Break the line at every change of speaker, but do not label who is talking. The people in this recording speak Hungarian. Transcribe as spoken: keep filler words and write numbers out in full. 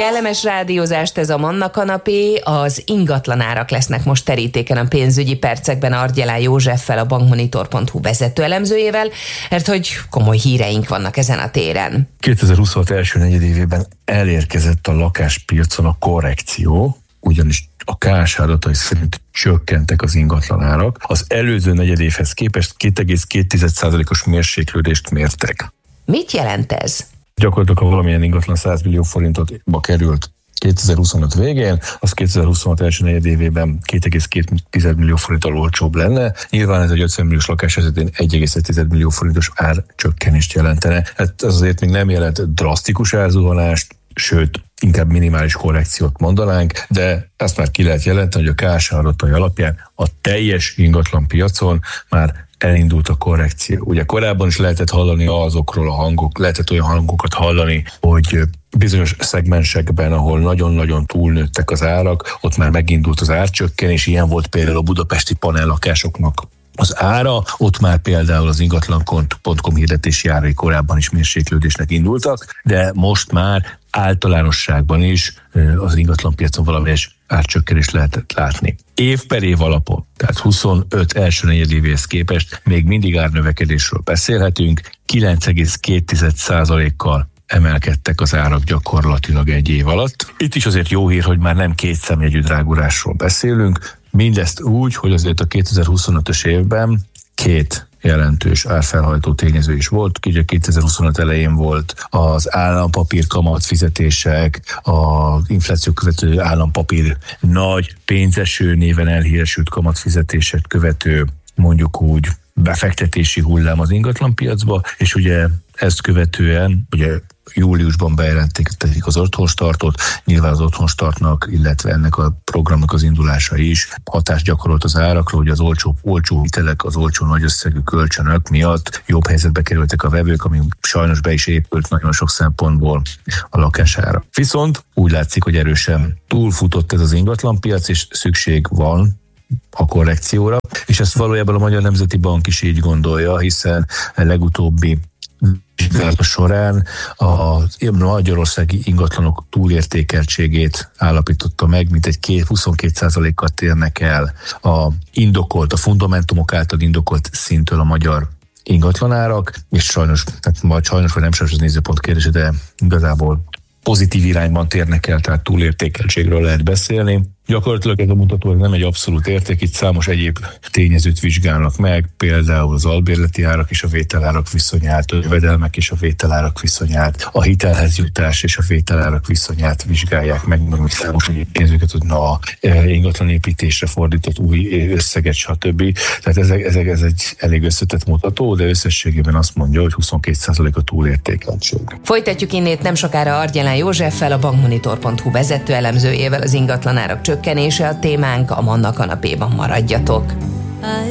Kellemes rádiózást ez a Manna kanapé, az ingatlanárak lesznek most terítéken a pénzügyi percekben Argyelán Józseffel, a bankmonitor pont hu vezető elemzőjével, mert hogy komoly híreink vannak ezen a téren.
kétezer-huszonhat első negyedévében elérkezett a lakáspiacon a korrekció, ugyanis a ká es há adatai szerint csökkentek az ingatlanárak. Az előző negyedévhez képest két egész két százalékos mérséklődést mértek.
Mit jelent ez?
Gyakorlatilag, ha valamilyen ingatlan száz millió forintba került kétezer-huszonöt végén, az kétezer-huszonhat első negyedévében két egész két millió forinttal olcsóbb lenne. Nyilván ez egy ötven milliós lakás esetén egy egész egy millió forintos árcsökkenést jelentene. Hát ez azért még nem jelent drasztikus árzuhanást, sőt, inkább minimális korrekciót mondanánk, de ezt már ki lehet jelenteni, hogy a ká es há adatai alapján a teljes ingatlan piacon már elindult a korrekció. Ugye korábban is lehetett hallani azokról a hangok, lehetett olyan hangokat hallani, hogy bizonyos szegmensekben, ahol nagyon-nagyon túlnőttek az árak, ott már megindult az árcsökkenés, ilyen volt például a budapesti panellakásoknak az ára, ott már például az ingatlan pont com hirdetési árai korábban is mérséklődésnek indultak, de most már általánosságban is az ingatlanpiacon valamilyen árcsökkenést lehetett látni. Év per év alapon, tehát huszonöt első negyedévéhez képest még mindig árnövekedésről beszélhetünk, kilenc egész két százalékkal emelkedtek az árak gyakorlatilag egy év alatt. Itt is azért jó hír, hogy már nem két számjegyű drágulásról beszélünk, mindezt úgy, hogy azért a kétezer-huszonötös évben két jelentős árfelhajtó tényező is volt. Ugye kétezer-huszonöt elején volt az állampapír kamat fizetések, az infláció követő állampapír nagy pénzeső néven elhíresült kamatfizetések követő, mondjuk úgy, befektetési hullám az ingatlanpiacba, és ugye ezt követően, ugye júliusban bejelentették az otthonstartot, nyilván az otthonstartnak, illetve ennek a programnak az indulása is hatást gyakorolt az árakra, hogy az olcsó, olcsó hitelek, az olcsó nagy összegű kölcsönök miatt jobb helyzetbe kerültek a vevők, ami sajnos be is épült nagyon sok szempontból a lakására. Viszont úgy látszik, hogy erősen túlfutott ez az ingatlanpiac, és szükség van a korrekcióra, és ezt valójában a Magyar Nemzeti Bank is így gondolja, hiszen a legutóbbi vizsgálata során a magyarországi ingatlanok túlértékeltségét állapította meg, mint egy huszonkét százalékkal térnek el a indokolt, a fundamentumok által indokolt szintől a magyar ingatlanárak, és sajnos, tehát majd sajnos vagy nem sajnos az nézőpont kérdése, de igazából pozitív irányban térnek el, tehát túlértékeltségről lehet beszélni. Gyakorlatilag ez a mutató nem egy abszolút érték, itt számos egyéb tényezőt vizsgálnak meg, például az albérleti árak és a vételárak viszonyát, a jövedelmek és a vételárak viszonyát, a hitelhez jutás és a vételárak viszonyát vizsgálják meg, meg számos egyéb tényezőket, hogy na, ingatlan építésre fordított új összeget, stb. Tehát ez, ez, ez egy elég összetett mutató, de összességében azt mondja, hogy huszonkét százalék a túlértékeltség.
Folytatjuk innét nem sokára Argyelán Józseffel, a bankmonitor pont hu vezető elemzőjével. Az ingatlanárak csökkenése a témánk, a Manna kanapéban maradjatok.